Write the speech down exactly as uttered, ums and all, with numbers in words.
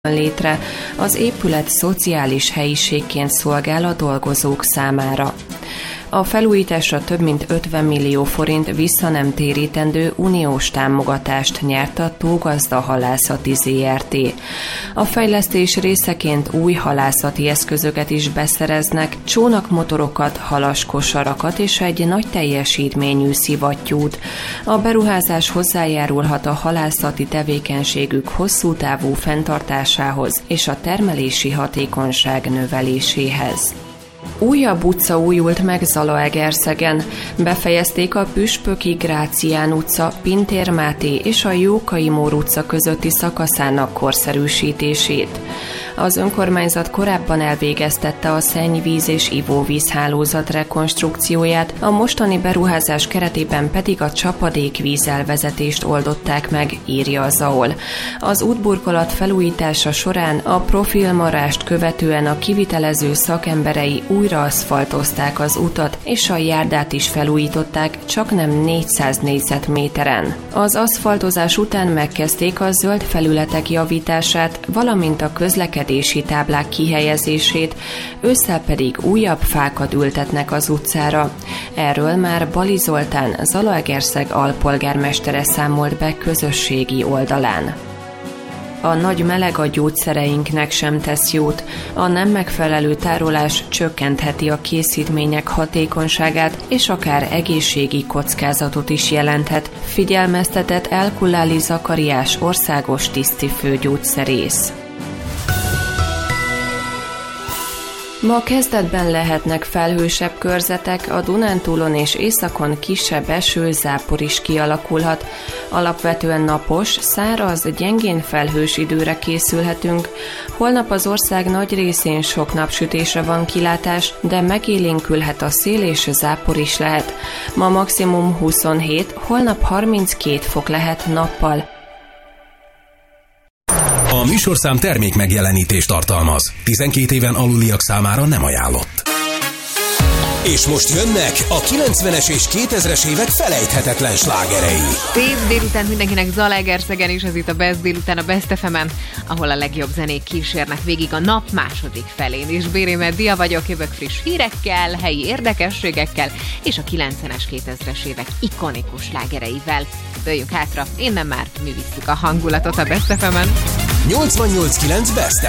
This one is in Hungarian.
létre, az épület szociális helyiségként szolgál a dolgozók számára. A felújításra több mint ötven millió forint visszanemtérítendő uniós támogatást nyert a Tógazda Halászati zé er té. A fejlesztés részeként új halászati eszközöket is beszereznek, csónakmotorokat, halaskosarakat és egy nagy teljesítményű szivattyút. A beruházás hozzájárulhat a halászati tevékenységük hosszú távú fenntartásához és a termelési hatékonyság növeléséhez. Újabb utca újult meg Zalaegerszegen. Befejezték a Püspöki Grácián utca, Pintér Máté és a Jókai Mór utca közötti szakaszának korszerűsítését. Az önkormányzat korábban elvégeztette a szennyvíz és ivóvízhálózat rekonstrukcióját, a mostani beruházás keretében pedig a csapadékvízelvezetést oldották meg, írja a zé á o el. Az útburkolat felújítása során a profilmarást követően a kivitelező szakemberei újra aszfaltozták az utat, és a járdát is felújították, csaknem négyszáz négyzetméteren. Az aszfaltozás után megkezdték a zöld felületek javítását, valamint a közlekedési táblák kihelyezését, ősszel pedig újabb fákat ültetnek az utcára. Erről már Bali Zoltán, Zalaegerszeg alpolgármestere számolt be közösségi oldalán. A nagy meleg a gyógyszereinknek sem tesz jót. A nem megfelelő tárolás csökkentheti a készítmények hatékonyságát, és akár egészségi kockázatot is jelenthet, figyelmeztetett Elkulláli Zakariás országos tisztifőgyógyszerész. Ma kezdetben lehetnek felhősebb körzetek, a Dunántúlon és északon kisebb eső, zápor is kialakulhat. Alapvetően napos, száraz, gyengén felhős időre készülhetünk. Holnap az ország nagy részén sok napsütésre van kilátás, de megélénkülhet a szél és zápor is lehet. Ma maximum huszonhét, holnap harminckét fok lehet nappal. A műsorszám termék megjelenítést tartalmaz. tizenkét éven aluliak számára nem ajánlott. És most jönnek a kilencvenes és kétezres évek felejthetetlen slágerei. Szép délután mindenkinek Zalaegerszegen is, ez itt a Best délután a Best ef emen, ahol a legjobb zenék kísérnek végig a nap második felén. És Bérémet Dia vagyok, jövök friss hírekkel, helyi érdekességekkel és a kilencvenes, kétezres évek ikonikus slágereivel. Dőljünk hátra, innen már mi visszük a hangulatot a Best ef emen. nyolcvannyolc kilenc Best